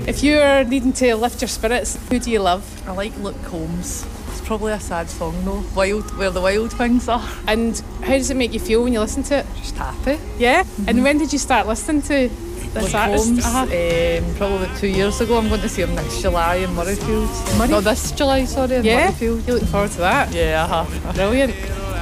If you're needing to lift your spirits, who do you love? I like Luke Combs. It's probably a sad song though. Wild, where the wild things are. And how does it make you feel when you listen to it? Just happy. Yeah? And when did you start listening to this Luke artist? Combs, probably about 2 years ago. I'm going to see him next July in Murrayfield. No, this July, sorry, in Yeah? Murrayfield. You looking forward to that? Yeah, Brilliant.